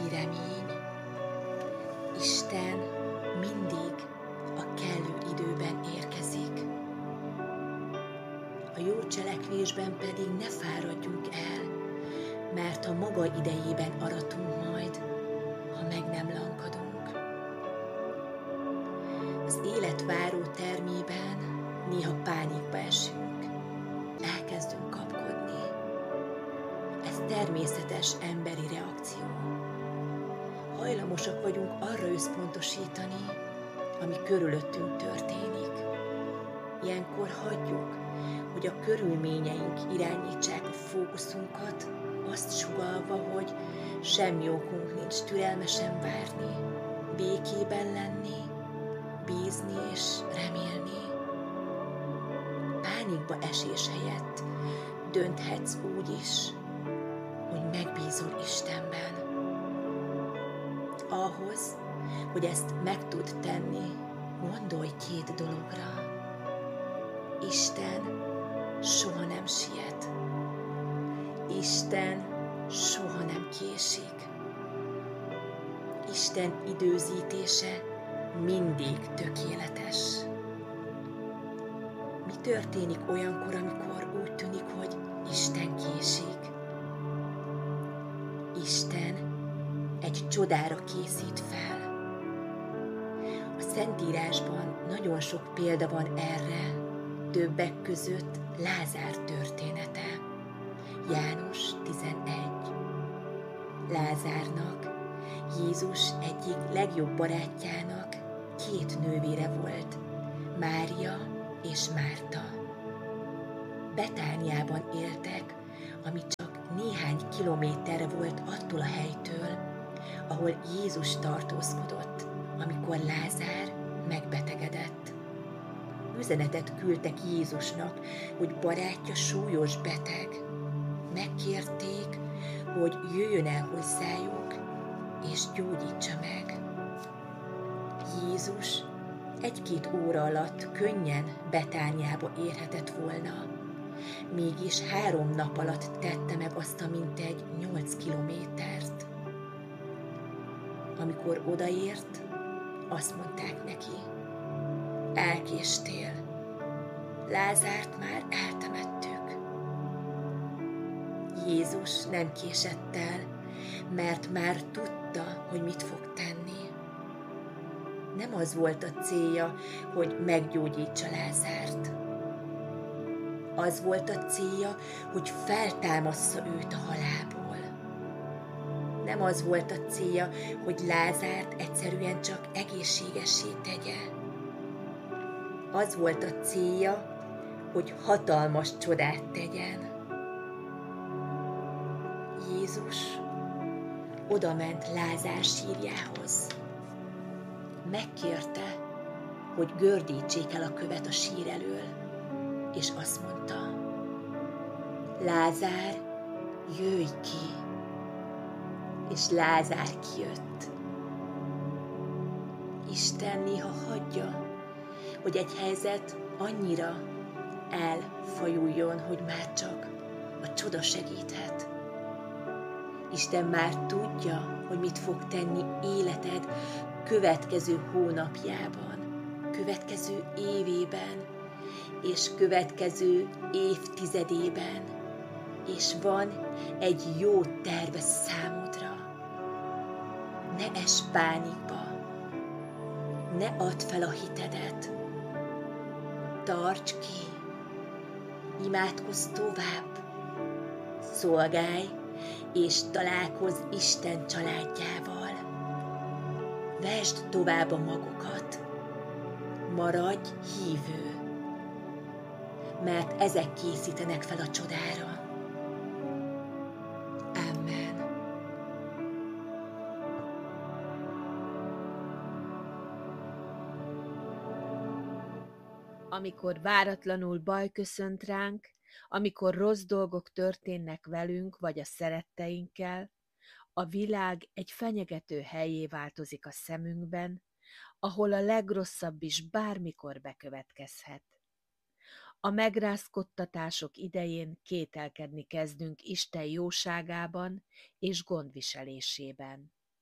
új remény. Isten mindig a kellő időben érkezik. A jó cselekvésben pedig ne fáradjunk el, mert a maga idejében aratunk majd, ha meg nem lankadunk. Az élet váró termében néha pánikba esünk, elkezdünk kapkodni. Ez természetes emberi reakció. Hajlamosak vagyunk arra összpontosítani, ami körülöttünk történik. Ilyenkor hagyjuk, hogy a körülményeink irányítsák a fókuszunkat, azt sugallva, hogy semmi okunk nincs türelmesen várni, békében lenni, bízni és remélni. Pánikba esés helyett dönthetsz úgy is, hogy megbízol Istenben. Ahhoz, hogy ezt meg tud tenni, gondolj két dologra. Isten soha nem siet. Isten soha nem késik. Isten időzítése mindig tökéletes. Mi történik olyankor, amikor úgy tűnik, hogy Isten késik? Isten egy csodára készít fel. A Szentírásban nagyon sok példa van erre, többek között Lázár története. János 11. Lázárnak, Jézus egyik legjobb barátjának 2 nővére volt, Mária és Márta. Betániában éltek, ami csak néhány kilométerre volt attól a helytől, ahol Jézus tartózkodott, amikor Lázár megbetegedett. Üzenetet küldtek Jézusnak, hogy barátja súlyos beteg. Megkérték, hogy jöjjön el hozzájuk, és gyógyítsa meg. Jézus 1-2 óra alatt könnyen Betániába érhetett volna, mégis 3 nap alatt tette meg azt a mintegy 8 kilométert. Amikor odaért, azt mondták neki: elkéstél, Lázárt már eltemettük. Jézus nem késett el, mert már tudta, hogy mit fog tenni. Nem az volt a célja, hogy meggyógyítsa Lázárt. Az volt a célja, hogy feltámassza őt a halálból. Nem az volt a célja, hogy Lázárt egyszerűen csak egészségessé tegye. Az volt a célja, hogy hatalmas csodát tegyen. Jézus odament Lázár sírjához. Megkérte, hogy gördítsék el a követ a sír elől, és azt mondta: Lázár, jöjj ki! És Lázár kijött. Isten néha hagyja, hogy egy helyzet annyira elfajuljon, hogy már csak a csoda segíthet. Isten már tudja, hogy mit fog tenni életed következő hónapjában, következő évében, és következő évtizedében, és van egy jó terve számodra. Ne ess pánikba, ne add fel a hitedet, tarts ki, imádkozz tovább, szolgálj és találkozz Isten családjával. Vesd tovább a magokat, maradj hívő, mert ezek készítenek fel a csodára. Amen. Amikor váratlanul baj köszönt ránk, amikor rossz dolgok történnek velünk vagy a szeretteinkkel, a világ egy fenyegető hellyé változik a szemünkben, ahol a legrosszabb is bármikor bekövetkezhet. A megrázkódtatások idején kételkedni kezdünk Isten jóságában és gondviselésében.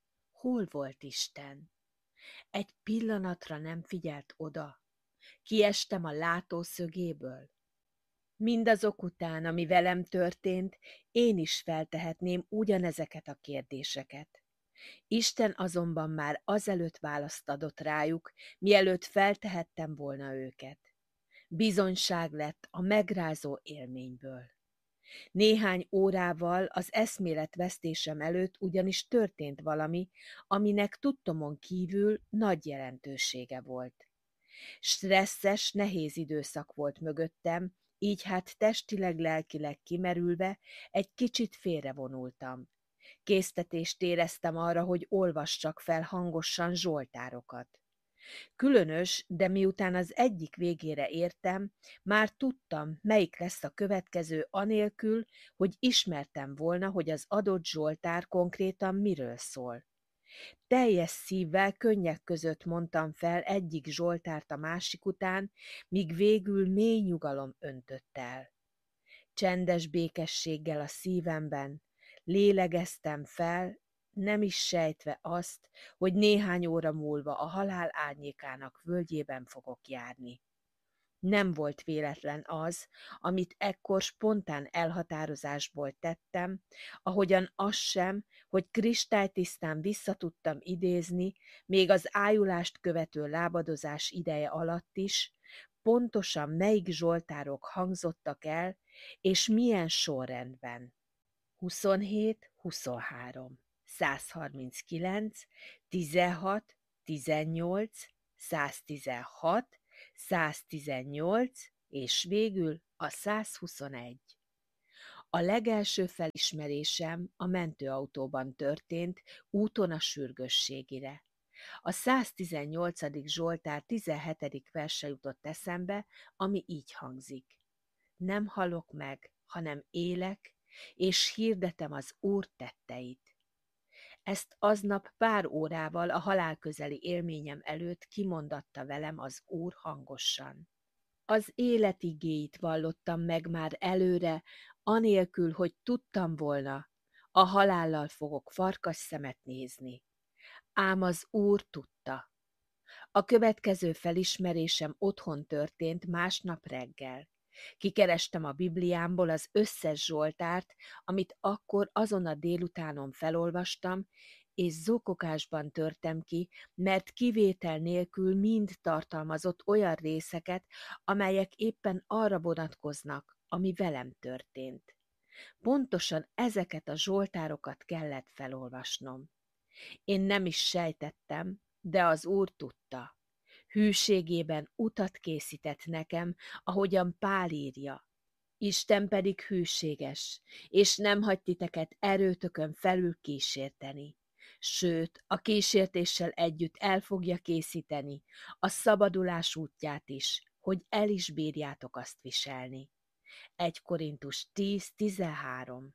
hol volt Isten? Egy pillanatra nem figyelt oda. Kiestem a látószögéből. Mindazok után, ami velem történt, én is feltehetném ugyanezeket a kérdéseket. Isten azonban már azelőtt választ adott rájuk, mielőtt feltehettem volna őket. Bizonyság lett a megrázó élményből. Néhány órával az eszméletvesztésem előtt ugyanis történt valami, aminek tudtomon kívül nagy jelentősége volt. Stresszes, nehéz időszak volt mögöttem, így hát testileg-lelkileg kimerülve egy kicsit félrevonultam. Késztetést éreztem arra, hogy olvassak fel hangosan zsoltárokat. Különös, de miután az egyik végére értem, már tudtam, melyik lesz a következő anélkül, hogy ismertem volna, hogy az adott zsoltár konkrétan miről szól. Teljes szívvel, könnyek között mondtam fel egyik zsoltárt a másik után, míg végül mély nyugalom öntött el. Csendes békességgel a szívemben lélegeztem fel, nem is sejtve azt, hogy néhány óra múlva a halál árnyékának völgyében fogok járni. Nem volt véletlen az, amit ekkor spontán elhatározásból tettem, ahogyan az sem, hogy kristálytisztán vissza tudtam idézni, még az ájulást követő lábadozás ideje alatt is, pontosan melyik zsoltárok hangzottak el, és milyen sorrendben. 27, 23, 139, 16, 18, 116, 118, és végül a 121. A legelső felismerésem a mentőautóban történt, úton a sürgősségire. A 118. Zsoltár 17. verse jutott eszembe, ami így hangzik. Nem halok meg, hanem élek, és hirdetem az Úr tetteit. Ezt aznap pár órával a halálközeli élményem előtt kimondatta velem az Úr hangosan. Az élet igéit vallottam meg már előre, anélkül, hogy tudtam volna, a halállal fogok farkasszemet nézni. Ám az Úr tudta. A következő felismerésem otthon történt másnap reggel. Kikerestem a Bibliámból az összes zsoltárt, amit akkor azon a délutánon felolvastam, és zokogásban törtem ki, mert kivétel nélkül mind tartalmazott olyan részeket, amelyek éppen arra vonatkoznak, ami velem történt. Pontosan ezeket a zsoltárokat kellett felolvasnom. Én nem is sejtettem, de az Úr tudta. Hűségében utat készített nekem, ahogyan Pál írja. Isten pedig hűséges, és nem hagy titeket erőtökön felül kísérteni. Sőt, a kísértéssel együtt el fogja készíteni a szabadulás útját is, hogy el is bírjátok azt viselni. 1 Korintus 10:13.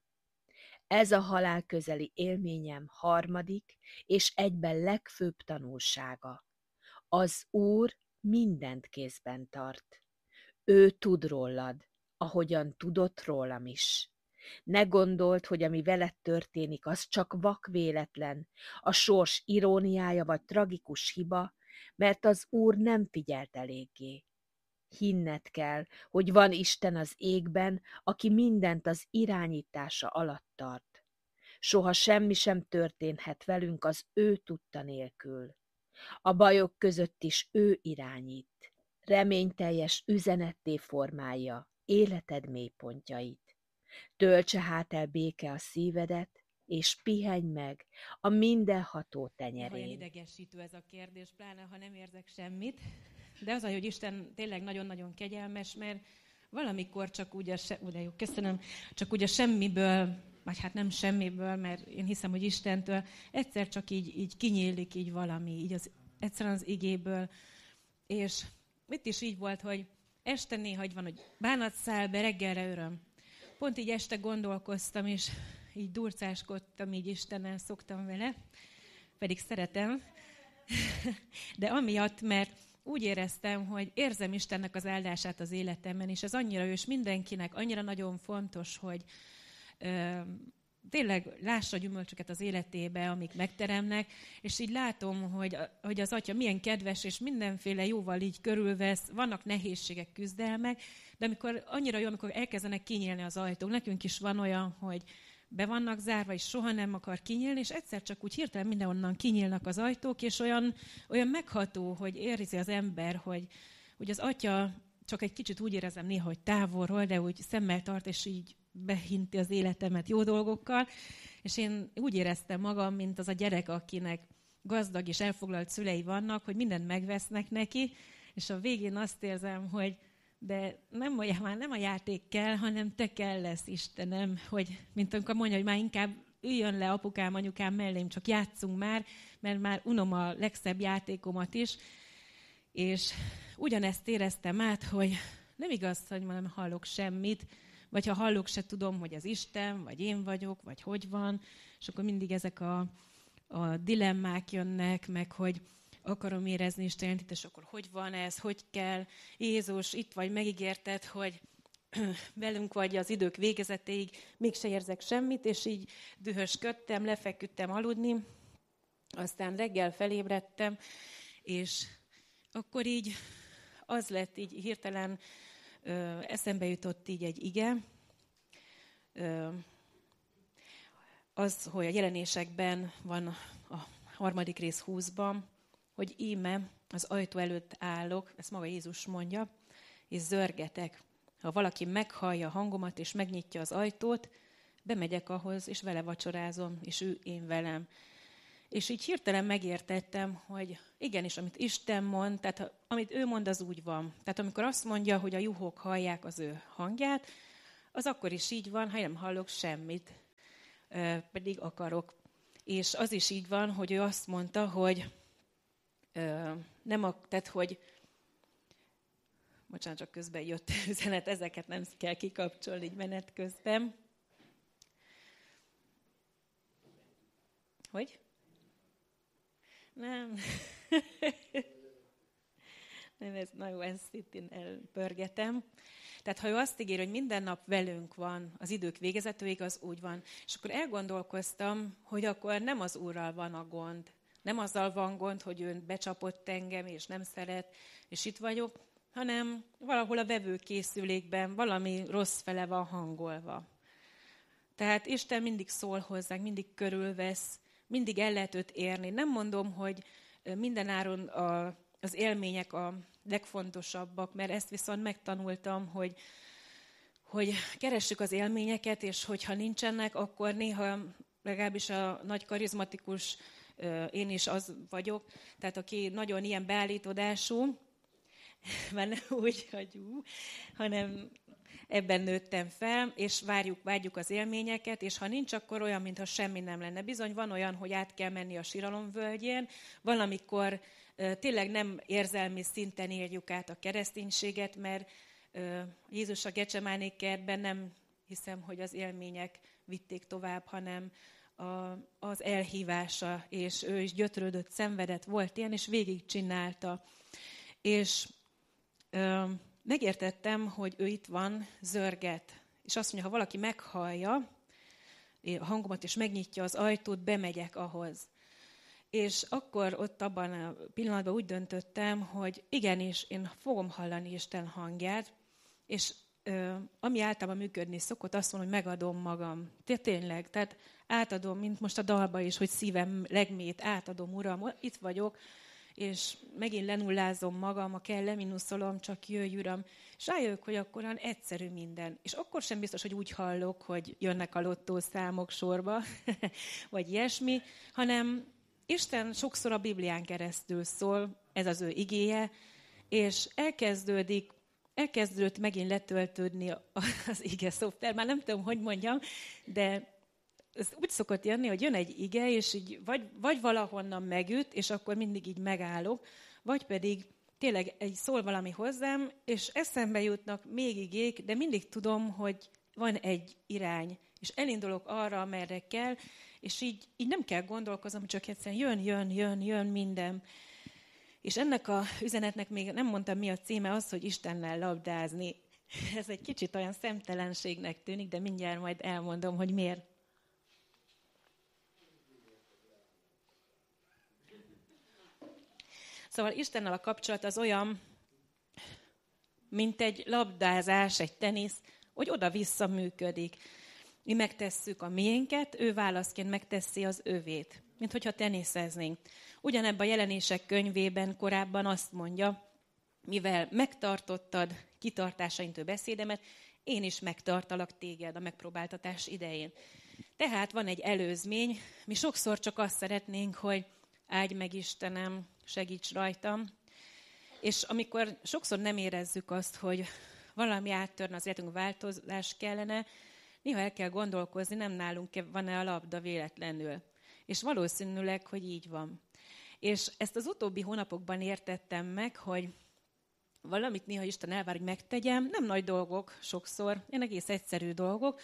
Ez a halálközeli élményem harmadik és egyben legfőbb tanulsága. Az Úr mindent kézben tart. Ő tud rólad, ahogyan tudott rólam is. Ne gondold, hogy ami veled történik, az csak vak véletlen, a sors iróniája vagy tragikus hiba, mert az Úr nem figyelt eléggé. Hinned kell, hogy van Isten az égben, aki mindent az irányítása alatt tart. Soha semmi sem történhet velünk az ő tudta nélkül. A bajok között is ő irányít. Reményteljes üzenetté formálja életed mélypontjait. Töltse hát el béke a szívedet, és pihenj meg a mindenható tenyerén. Olyan idegesítő ez a kérdés, pláne ha nem érzek semmit. De az, hogy Isten tényleg nagyon-nagyon kegyelmes, mert valamikor csak úgy csak úgy a semmiből, vagy hát nem semmiből, mert én hiszem, hogy Istentől egyszer csak így kinyílik így valami, így egyszerűen az igéből. És itt is így volt, hogy este néha van, hogy bánat száll be, reggelre öröm. Pont így este gondolkoztam, és így durcáskodtam, így Istennel szoktam vele, pedig szeretem. De amiatt, mert úgy éreztem, hogy érzem Istennek az áldását az életemben, és ez annyira és mindenkinek annyira nagyon fontos, hogy tényleg lássa gyümölcsöket az életébe, amik megteremnek, és így látom, hogy az Atya milyen kedves, és mindenféle jóval így körülvesz, vannak nehézségek, küzdelmek, de amikor annyira jó, amikor elkezdenek kinyílni az ajtók. Nekünk is van olyan, hogy be vannak zárva, és soha nem akar kinyílni, és egyszer csak úgy hirtelen mindenonnan kinyílnak az ajtók, és olyan megható, hogy érzi az ember, hogy az Atya csak egy kicsit úgy érezem néha, hogy távolról, de úgy szemmel tart, és így behinti az életemet jó dolgokkal, és én úgy éreztem magam, mint az a gyerek, akinek gazdag és elfoglalt szülei vannak, hogy mindent megvesznek neki, és a végén azt érzem, hogy de már nem a játék kell, hanem te kell lesz, Istenem, hogy mint amikor mondja, hogy már inkább üljön le apukám, anyukám mellém, csak játszunk már, mert már unom a legszebb játékomat is, és ugyanezt éreztem át, hogy nem igaz, hogy ma nem hallok semmit, vagy ha hallok, se tudom, hogy az Isten, vagy én vagyok, vagy hogy van, és akkor mindig ezek a dilemmák jönnek, meg hogy akarom érezni Istent, és akkor hogy van ez, hogy kell, Jézus, itt vagy, megígérted, hogy velünk vagy az idők végezetéig, mégse érzek semmit, és így dühösködtem, lefeküdtem aludni, aztán reggel felébredtem, és akkor így az lett így hirtelen, eszembe jutott így egy ige, az, hogy a Jelenésekben van a 3. rész 20-ban, hogy íme az ajtó előtt állok, ezt maga Jézus mondja, és zörgetek. Ha valaki meghallja a hangomat, és megnyitja az ajtót, bemegyek ahhoz, és vele vacsorázom, és ő én velem. És így hirtelen megértettem, hogy igenis, amit Isten mond, tehát amit ő mond, az úgy van. Tehát amikor azt mondja, hogy a juhok hallják az ő hangját, az akkor is így van, ha nem hallok semmit, pedig akarok. És az is így van, hogy ő azt mondta, hogy tehát hogy bocsánat, csak közben jött üzenet, ezeket nem kell kikapcsolni így menet közben. Hogy? Nem. Nem, ez nagyon ezt itt én elpörgetem. Tehát ha ő azt ígér, hogy minden nap velünk van az idők végezetőig, az úgy van. És akkor elgondolkoztam, hogy akkor nem az Úrral van a gond. Nem azzal van gond, hogy ő becsapott engem, és nem szeret, és itt vagyok, hanem valahol a vevőkészülékben valami rossz fele van hangolva. Tehát Isten mindig szól hozzánk, mindig körülvesz, mindig el lehet őt érni. Nem mondom, hogy mindenáron az élmények a legfontosabbak, mert ezt viszont megtanultam, hogy keressük az élményeket, és hogyha nincsenek, akkor néha legalábbis a nagy karizmatikus, én is az vagyok, tehát aki nagyon ilyen beállítódású, mert nem úgy, hogy hanem ebben nőttem fel, és várjuk az élményeket, és ha nincs, akkor olyan, mintha semmi nem lenne. Bizony van olyan, hogy át kell menni a síralomvölgyén, valamikor tényleg nem érzelmi szinten érjük át a kereszténységet, mert Jézus a Gecsemáné kertben nem hiszem, hogy az élmények vitték tovább, hanem az elhívása, és ő is gyötrődött, szenvedett, volt ilyen, és végigcsinálta. És megértettem, hogy ő itt van, zörget. És azt mondja, ha valaki meghallja a hangomat, és megnyitja az ajtót, bemegyek ahhoz. És akkor ott abban a pillanatban úgy döntöttem, hogy igenis, én fogom hallani Isten hangját, és ami általában működni szokott, azt mondom, hogy megadom magam. Tényleg, tehát átadom, mint most a dalba is, hogy szívem legmélyét átadom, Uram, itt vagyok, és megint lenullázom magam, ha kell, leminuszolom, csak jöjj, Uram. És rájövök, hogy akkor olyan egyszerű minden. És akkor sem biztos, hogy úgy hallok, hogy jönnek a lottószámok sorba, vagy ilyesmi, hanem Isten sokszor a Biblián keresztül szól, ez az ő igéje, és elkezdődött megint letöltődni az ige szoftver. Már nem tudom, hogy mondjam, de ez úgy szokott jönni, hogy jön egy ige, és így vagy valahonnan megüt, és akkor mindig így megállok, vagy pedig tényleg szól valami hozzám, és eszembe jutnak még igék, de mindig tudom, hogy van egy irány, és elindulok arra, amerre kell, és így nem kell gondolkoznom, csak egyszerűen jön minden. És ennek a üzenetnek még nem mondtam, mi a címe, az, hogy Istennel labdázni. Ez egy kicsit olyan szemtelenségnek tűnik, de mindjárt majd elmondom, hogy miért. Szóval Istennel a kapcsolat az olyan, mint egy labdázás, egy tenisz, hogy oda-vissza működik. Mi megtesszük a miénket, ő válaszként megteszi az övét, mint hogyha teniszeznénk. Ugyanebben a Jelenések könyvében korábban azt mondja, mivel megtartottad kitartásaintól beszédemet, én is megtartalak téged a megpróbáltatás idején. Tehát van egy előzmény, mi sokszor csak azt szeretnénk, hogy áldj meg Istenem, segíts rajtam, és amikor sokszor nem érezzük azt, hogy valami áttörne az életünk, változás kellene, néha el kell gondolkozni, nem nálunk van-e a labda véletlenül. És valószínűleg, hogy így van. És ezt az utóbbi hónapokban értettem meg, hogy valamit néha Isten elvár, hogy megtegyem, nem nagy dolgok sokszor, ilyen egész egyszerű dolgok,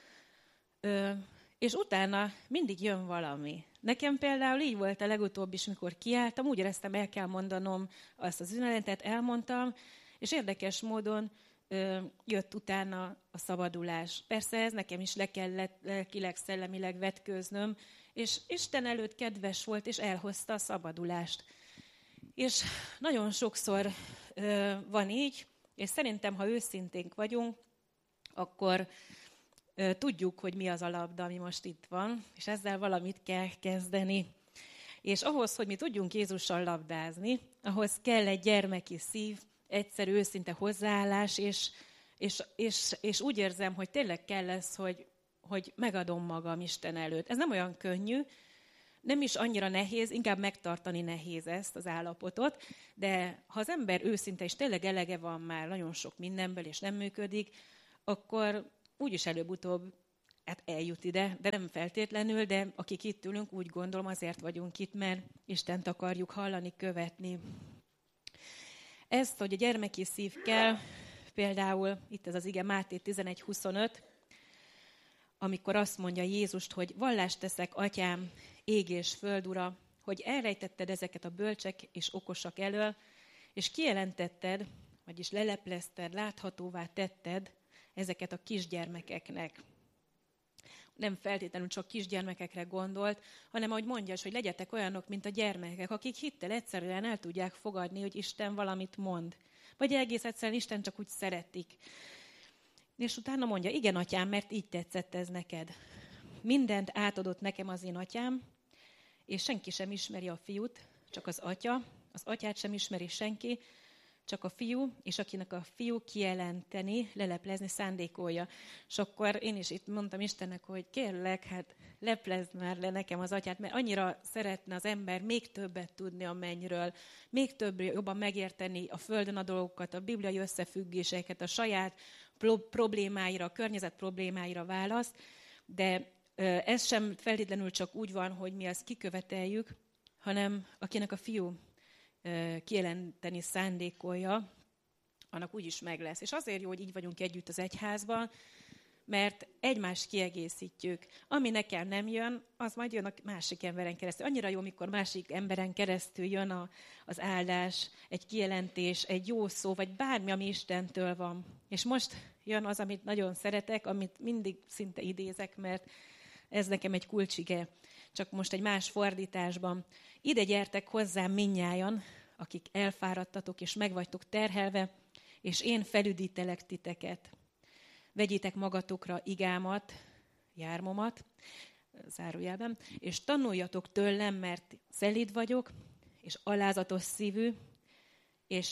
és utána mindig jön valami. Nekem például így volt a legutóbb is, mikor kiálltam, úgy éreztem, el kell mondanom azt az üzenetet, elmondtam, és érdekes módon jött utána a szabadulás. Persze ez nekem is le kellett lelkileg, szellemileg vetkőznöm, és Isten előtt kedves volt, és elhozta a szabadulást. És nagyon sokszor van így, és szerintem, ha őszinténk vagyunk, akkor tudjuk, hogy mi az a labda, ami most itt van, és ezzel valamit kell kezdeni. És ahhoz, hogy mi tudjunk Jézussal labdázni, ahhoz kell egy gyermeki szív, egyszerű, őszinte hozzáállás, és úgy érzem, hogy tényleg kell ez, hogy megadom magam Isten előtt. Ez nem olyan könnyű, nem is annyira nehéz, inkább megtartani nehéz ezt az állapotot, de ha az ember őszinte, és tényleg elege van már nagyon sok mindenből, és nem működik, akkor úgyis előbb-utóbb eljut ide, de nem feltétlenül, de akik itt ülünk, úgy gondolom, azért vagyunk itt, mert Istent akarjuk hallani, követni. Ezt, hogy a gyermeki szív kell, például itt ez az ige Máté 11:25, amikor azt mondja Jézust, hogy vallást teszek, Atyám, ég és föld ura, hogy elrejtetted ezeket a bölcsek és okosak elől, és kijelentetted, vagyis leleplezted, láthatóvá tetted ezeket a kisgyermekeknek. Nem feltétlenül csak kisgyermekekre gondolt, hanem ahogy mondja, hogy legyetek olyanok, mint a gyermekek, akik hittel egyszerűen el tudják fogadni, hogy Isten valamit mond. Vagy egész egyszerűen Isten csak úgy szeretik. És utána mondja, igen, Atyám, mert így tetszett ez neked. Mindent átadott nekem az én Atyám, és senki sem ismeri a fiút, csak az Atya, az Atyát sem ismeri senki, csak a fiú, és akinek a fiú kijelenteni, leleplezni szándékolja. És akkor én is itt mondtam Istennek, hogy kérlek, hát leplezd már le nekem az Atyát, mert annyira szeretne az ember még többet tudni a mennyről, még jobban megérteni a földön a dolgokat, a bibliai összefüggéseket, a saját problémáira, a környezet problémáira választ, de ez sem feltétlenül csak úgy van, hogy mi ezt kiköveteljük, hanem akinek a fiú kijelenteni szándékolja, annak úgyis meg lesz. És azért jó, hogy így vagyunk együtt az egyházban, mert egymást kiegészítjük. Ami nekem nem jön, az majd jön a másik emberen keresztül. Annyira jó, mikor másik emberen keresztül jön az áldás, egy kijelentés, egy jó szó, vagy bármi, ami Istentől van. És most jön az, amit nagyon szeretek, amit mindig szinte idézek, mert ez nekem egy kulcsige, csak most egy más fordításban. Ide gyertek hozzám mindnyájan, akik elfáradtatok és meg vagytok terhelve, és én felüdítelek titeket. Vegyétek magatokra igámat, jármomat, zárójelben, és tanuljatok tőlem, mert szelíd vagyok, és alázatos szívű, és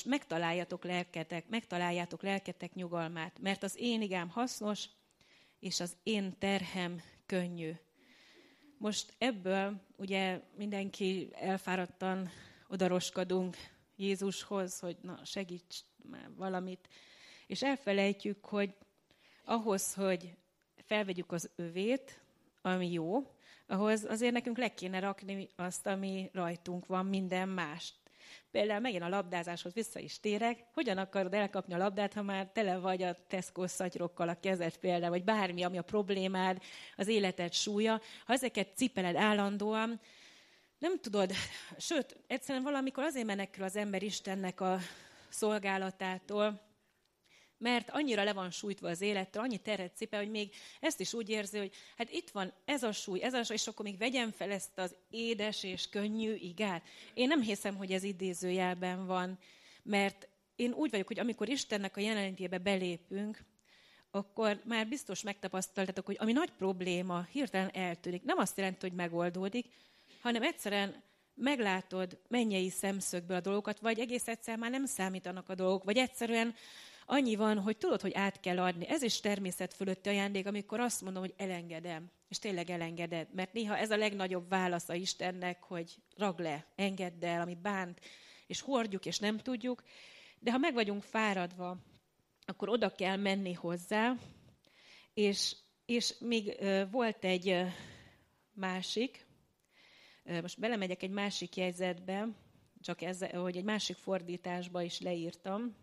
megtaláljátok lelketek nyugalmát, mert az én igám hasznos, és az én terhem könnyű. Most ebből ugye mindenki elfáradtan odaroskadunk Jézushoz, hogy na segíts már valamit, és elfelejtjük, hogy ahhoz, hogy felvegyük az övét, ami jó, ahhoz azért nekünk le kéne rakni azt, ami rajtunk van, minden mást. Például megint a labdázáshoz vissza is térek. Hogyan akarod elkapni a labdát, ha már tele vagy a Tesco szatyrokkal a kezed például, vagy bármi, ami a problémád, az életed súlya. Ha ezeket cipeled állandóan, nem tudod, sőt, egyszerűen valamikor azért menekül az ember Istennek a szolgálatától, mert annyira le van sújtva az élettől, annyi teret cipel, hogy még ezt is úgy érzi, hogy hát itt van ez a súly, és akkor még vegyem fel ezt az édes és könnyű igát. Én nem hiszem, hogy ez idézőjelben van, mert én úgy vagyok, hogy amikor Istennek a jelenlétébe belépünk, akkor már biztos megtapasztaltatok, hogy ami nagy probléma hirtelen eltűnik. Nem azt jelenti, hogy megoldódik, hanem egyszerűen meglátod mennyei szemszögből a dolgokat, vagy egész egyszer már nem számítanak a dolgok, vagy egyszerűen annyi van, hogy tudod, hogy át kell adni. Ez is természet fölötti ajándék, amikor azt mondom, hogy elengedem, és tényleg elengeded. Mert néha ez a legnagyobb válasza Istennek, hogy ragd le, engedd el, ami bánt, és hordjuk, és nem tudjuk. De ha meg vagyunk fáradva, akkor oda kell menni hozzá, és még volt egy másik, most belemegyek egy másik jegyzetbe, csak ezzel, hogy egy másik fordításba is leírtam,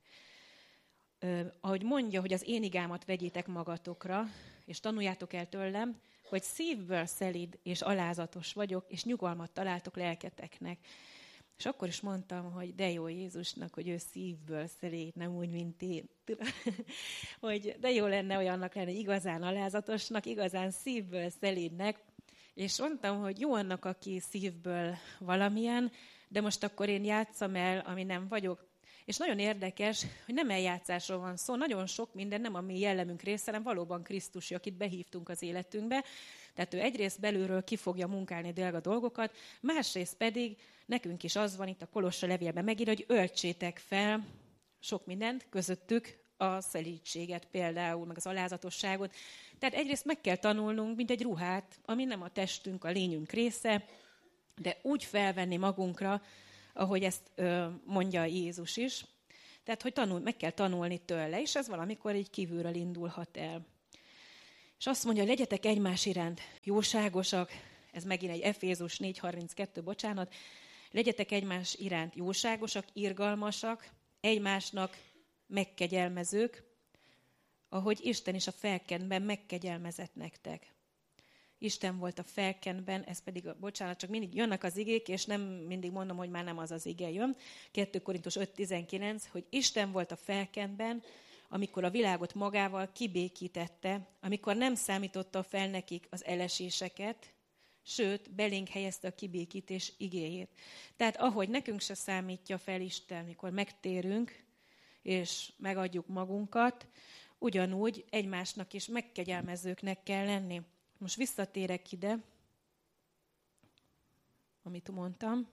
ahogy mondja, hogy az én igámat vegyétek magatokra, és tanuljátok el tőlem, hogy szívből szelíd és alázatos vagyok, és nyugalmat találtok lelketeknek. És akkor is mondtam, hogy de jó Jézusnak, hogy ő szívből szelíd, nem úgy, mint én. Hogy de jó lenne olyannak lenni, igazán alázatosnak, igazán szívből szelídnek. És mondtam, hogy jó annak, aki szívből valamilyen, de most akkor én játsszam el, ami nem vagyok. És nagyon érdekes, hogy nem eljátszásról van szó, nagyon sok minden nem a mi jellemünk része, hanem valóban Krisztus, akit behívtunk az életünkbe. Tehát ő egyrészt belülről ki fogja munkálni a dolgokat, másrészt pedig nekünk is az van itt a Kolossa levélben megír, hogy öltsétek fel sok mindent, közöttük a szelídséget például, meg az alázatosságot. Tehát egyrészt meg kell tanulnunk, mint egy ruhát, ami nem a testünk, a lényünk része, de úgy felvenni magunkra, ahogy ezt mondja Jézus is. Tehát, hogy meg kell tanulni tőle, és ez valamikor így kívülről indulhat el. És azt mondja, legyetek egymás iránt jóságosak, ez megint egy Efézus 4.32, bocsánat, legyetek egymás iránt jóságosak, irgalmasak, egymásnak megkegyelmezők, ahogy Isten is a felkenben megkegyelmezett nektek. Isten volt a felkenben, ez pedig, bocsánat, csak mindig jönnek az igék, és nem mindig mondom, hogy már nem az az ige jön. 2 Korintus 5.19, hogy Isten volt a felkenben, amikor a világot magával kibékítette, amikor nem számította fel nekik az eleséseket, sőt, belénk helyezte a kibékítés igéjét. Tehát ahogy nekünk se számítja fel Isten, mikor megtérünk, és megadjuk magunkat, ugyanúgy egymásnak is megkegyelmezőknek kell lenni. Most visszatérek ide, amit mondtam.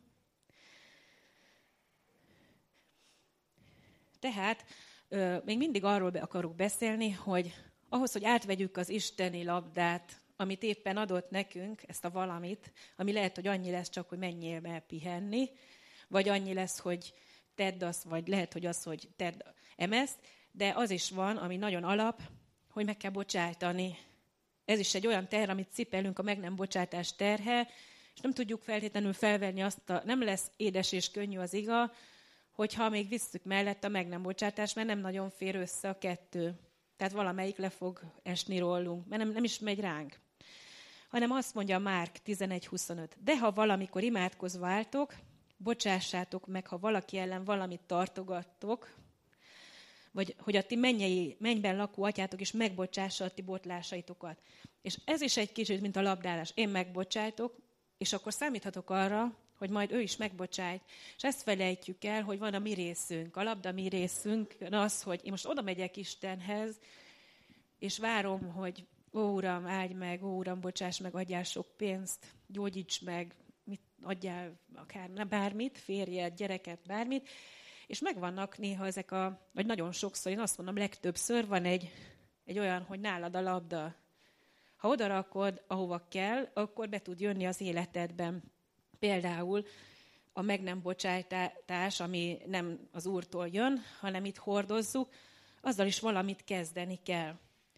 Tehát még mindig arról akarok beszélni, hogy ahhoz, hogy átvegyük az isteni labdát, amit éppen adott nekünk, ezt a valamit, ami lehet, hogy annyi lesz csak, hogy menjél be pihenni, vagy annyi lesz, hogy tedd azt, vagy lehet, hogy az, hogy tedd emeszt, de az is van, ami nagyon alap, hogy meg kell bocsájtani. Ez is egy olyan terh, amit cipelünk, a meg nem bocsátás terhe, és nem tudjuk feltétlenül felvenni azt, nem lesz édes és könnyű az iga, hogyha még visszük mellett a meg nem bocsátás, mert nem nagyon fér össze a kettő. Tehát valamelyik le fog esni rólunk, mert nem is megy ránk. Hanem azt mondja Márk 11.25. De ha valamikor imádkozva álltok, bocsássátok meg, ha valaki ellen valamit tartogattok, vagy hogy a ti mennyben lakó atyátok is megbocsássa a ti botlásaitokat. És ez is egy kicsit, mint a labdálás. Én megbocsájtok, és akkor számíthatok arra, hogy majd ő is megbocsájt. És ezt felejtjük el, hogy van a mi részünk. A labda mi részünk az, hogy én most oda megyek Istenhez, és várom, hogy ó, Uram, áldj meg, ó, Uram, bocsáss meg, adjál sok pénzt, gyógyíts meg, mit adjál, akár bármit, férjet, gyereket, bármit. És megvannak néha ezek vagy nagyon sokszor, én azt mondom, legtöbbször van egy olyan, hogy nálad a labda. Ha odarakod, ahova kell, akkor be tud jönni az életedben. Például a meg nem bocsátás, ami nem az Úrtól jön, hanem itt hordozzuk, azzal is valamit kezdeni kell.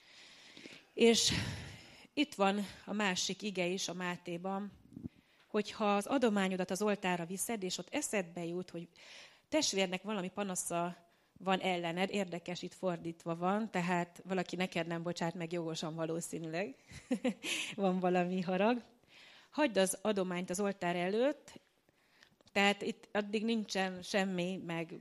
És itt van a másik ige is a Mátéban, hogyha az adományodat az oltárra viszed, és ott eszedbe jut, hogy testvérnek valami panasza van ellened, érdekes, itt fordítva van, tehát valaki neked nem bocsát meg jogosan valószínűleg, van valami harag. Hagyd az adományt az oltár előtt, tehát itt addig nincsen semmi, meg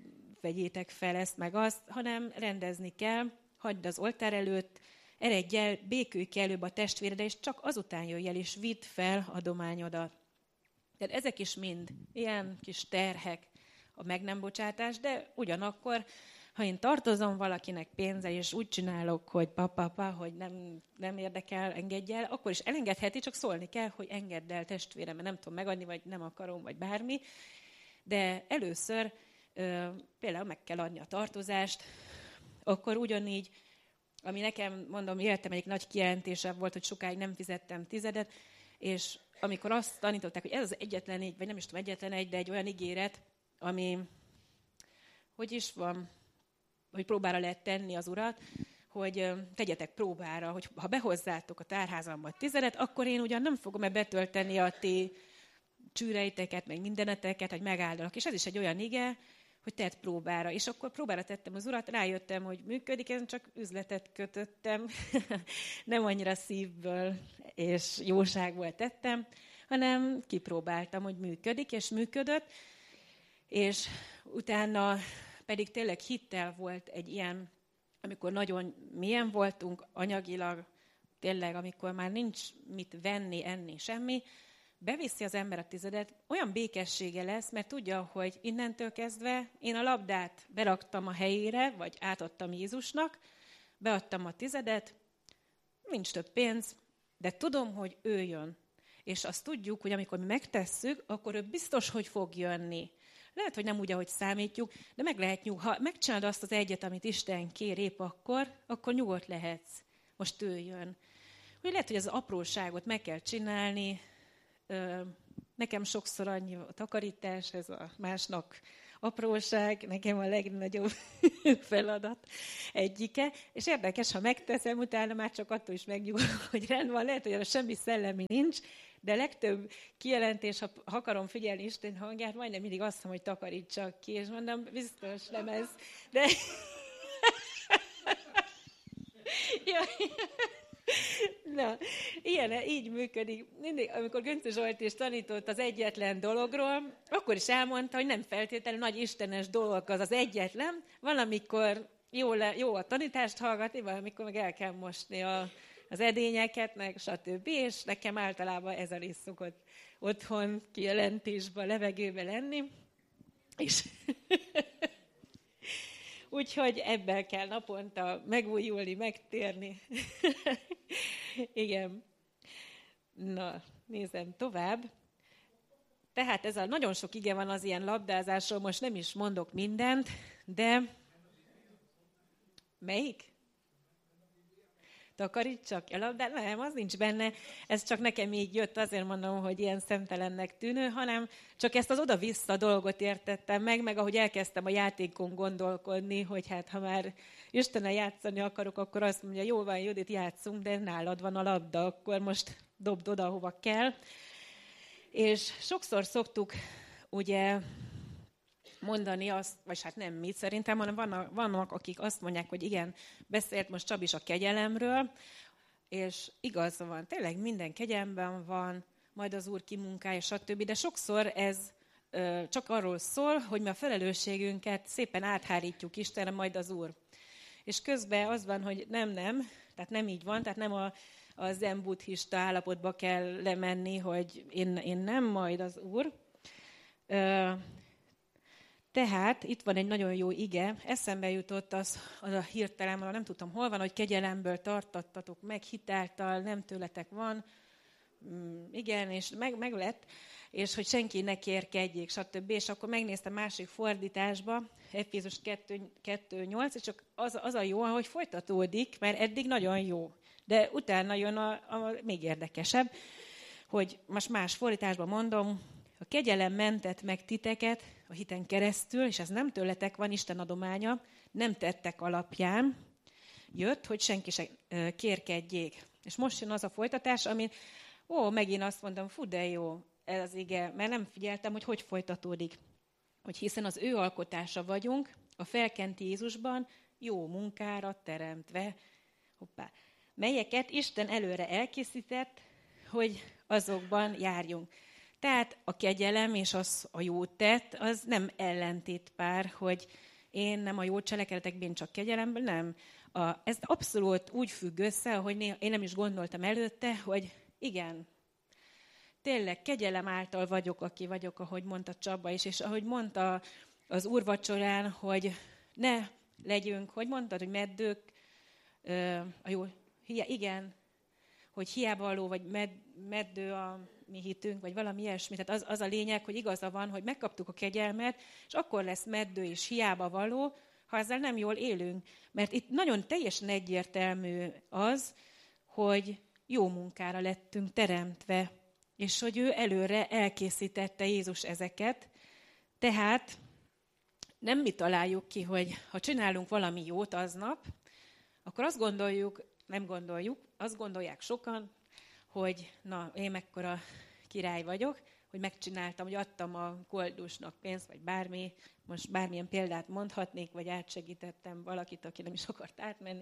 vegyétek fel ezt meg azt, hanem rendezni kell, hagyd az oltár előtt, eredj el, békülj ki előbb a testvéredre, és csak azután jöjj el, és vidd fel adományodat. Tehát ezek is mind ilyen kis terhek a meg nem bocsátás, de ugyanakkor, ha én tartozom valakinek pénzzel, és úgy csinálok, hogy papa, hogy nem érdekel, engedj el, akkor is elengedheti, csak szólni kell, hogy engedd el testvérem, mert nem tudom megadni, vagy nem akarom, vagy bármi. De először például meg kell adni a tartozást, akkor ugyanígy, ami nekem, mondom, életem egyik nagy kijelentése volt, hogy sokáig nem fizettem tizedet, és amikor azt tanították, hogy ez az egyetlen egy, vagy nem is tudom egyetlen egy, de egy olyan ígéret, ami, hogy is van, hogy próbára lehet tenni az Urat, hogy tegyetek próbára, hogy ha behozzátok a tárházamba tizedet, akkor én ugyan nem fogom betölteni a ti csűreiteket, meg mindeneteket, hogy megáldalak. És ez is egy olyan ige, hogy tedd próbára. És akkor próbára tettem az Urat, rájöttem, hogy működik, én csak üzletet kötöttem, nem annyira szívből és jóságból tettem, hanem kipróbáltam, hogy működik, és működött, és utána pedig tényleg hittel volt egy ilyen, amikor nagyon mélyen voltunk anyagilag, tényleg, amikor már nincs mit venni, enni, semmi, beviszi az ember a tizedet, olyan békessége lesz, mert tudja, hogy innentől kezdve én a labdát beraktam a helyére, vagy átadtam Jézusnak, beadtam a tizedet, nincs több pénz, de tudom, hogy ő jön. És azt tudjuk, hogy amikor mi megtesszük, akkor ő biztos, hogy fog jönni. Lehet, hogy nem úgy, ahogy számítjuk, de meg lehet ha megcsinálod azt az egyet, amit Isten kér épp akkor nyugodt lehetsz. Most ő jön. Úgy lehet, hogy az apróságot meg kell csinálni. Nekem sokszor annyi a takarítás, ez a másnak apróság, nekem a legnagyobb feladat egyike. És érdekes, ha megteszem, utána már csak attól is megnyugodom, hogy rendben van, lehet, hogy arra semmi szellemi nincs, de legtöbb kijelentés, ha akarom figyelni Isten hangját, majdnem mindig azt mondom, hogy takarítsak ki, és mondom, biztos nem ez, de... Na, így működik. Mindig, amikor Gönczi Zsolt is tanított az egyetlen dologról, akkor is elmondta, hogy nem feltétlenül nagy istenes dolog az egyetlen. Van, amikor jó a tanítást hallgatni, valamikor meg el kell mosni az edényeket, meg stb. És nekem általában ez a rész szokott otthon kijelentésben, levegőben lenni. És... Úgyhogy ebben kell naponta megújulni, megtérni. Igen. Na, nézem tovább. Tehát ez nagyon sok ige van az ilyen labdázásról, most nem is mondok mindent, de... Melyik? Takarítsak a labdát? Nem, az nincs benne. Ez csak nekem így jött, azért mondom, hogy ilyen szemtelennek tűnő, hanem csak ezt az oda-vissza dolgot értettem meg ahogy elkezdtem a játékon gondolkodni, hogy hát ha már Istennel játszani akarok, akkor azt mondja, jó van, Judit, játszunk, de nálad van a labda, akkor most dobd oda, hova kell. És sokszor szoktuk ugye mondani azt, vagy hát nem mi szerintem, hanem vannak, akik azt mondják, hogy igen, beszélt most Csabi is a kegyelemről, és igaz van, tényleg minden kegyelemben van, majd az Úr kimunkálja, stb. De sokszor ez csak arról szól, hogy mi a felelősségünket szépen áthárítjuk Istenre, majd az Úr. És közben az van, hogy nem, tehát nem így van, tehát nem a zen buddhista állapotba kell lemenni, hogy én nem, majd az Úr. Tehát itt van egy nagyon jó ige, eszembe jutott az a hirtelenül, nem tudtam hol van, hogy kegyelemből tartattatok meg, hitáltal, nem tőletek van, igen, és meg lett, és hogy senki ne kérkedjék, stb. És akkor megnéztem másik fordításba, Efézus 2:8, és csak az a jó, hogy folytatódik, mert eddig nagyon jó. De utána jön a még érdekesebb, hogy most más fordításban mondom, a kegyelem mentett meg titeket a hiten keresztül, és ez nem tőletek van, Isten adománya, nem tettek alapján jött, hogy senki se kérkedjék. És most jön az a folytatás, amin, megint azt mondom, fú, de jó ez az ige, mert nem figyeltem, hogy folytatódik. Hogy hiszen az ő alkotása vagyunk, a felkent Jézusban, jó munkára teremtve, melyeket Isten előre elkészített, hogy azokban járjunk. Tehát a kegyelem és az a jó tett, az nem ellentétpár, hogy én nem a jó cselekedetekben, csak kegyelemben, nem. Ez abszolút úgy függ össze, hogy én nem is gondoltam előtte, hogy igen, tényleg kegyelem által vagyok, aki vagyok, ahogy mondta Csaba is, és ahogy mondta az úrvacsorán, hogy ne legyünk, hogy mondtad, hogy meddők, igen, hogy hiába való, vagy meddő a mi hitünk, vagy valami ilyesmi. Tehát az a lényeg, hogy igaza van, hogy megkaptuk a kegyelmet, és akkor lesz meddő és hiába való, ha ezzel nem jól élünk. Mert itt nagyon teljesen egyértelmű az, hogy jó munkára lettünk teremtve, és hogy ő előre elkészítette Jézus ezeket. Tehát nem mi találjuk ki, hogy ha csinálunk valami jót aznap, akkor azt gondolják sokan, hogy na, én mekkora király vagyok, hogy megcsináltam, hogy adtam a koldusnak pénzt, vagy bármi, most bármilyen példát mondhatnék, vagy átsegítettem valakit, aki nem is akart átmenni.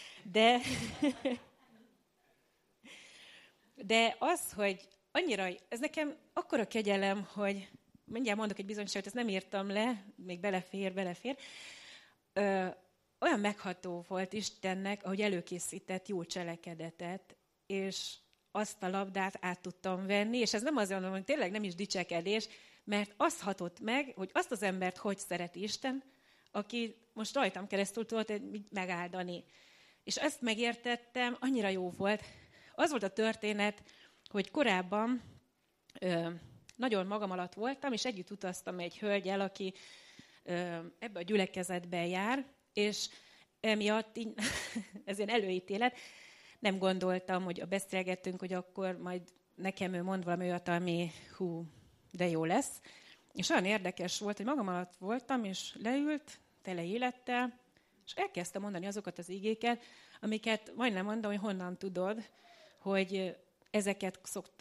De az, hogy annyira, ez nekem akkora kegyelem, hogy mindjárt mondok egy bizonyságot, ezt nem írtam le, még belefér. Olyan megható volt Istennek, ahogy előkészített jó cselekedetet, és azt a labdát át tudtam venni, és ez nem azért mondom, hogy tényleg nem is dicsekedés, mert azt hatott meg, hogy azt az embert hogy szereti Isten, aki most rajtam keresztül tudott megáldani. És ezt megértettem, annyira jó volt. Az volt a történet, hogy korábban nagyon magam alatt voltam, és együtt utaztam egy hölgyel, aki ebbe a gyülekezetbe jár, és emiatt ez ilyen előítélet, nem gondoltam, hogy beszélgettünk, hogy akkor majd nekem ő mond valami olyat, ami de jó lesz. És olyan érdekes volt, hogy magam alatt voltam, és leült, tele élettel, és elkezdtem mondani azokat az igéket, amiket majdnem mondom, hogy honnan tudod, hogy ezeket szoktam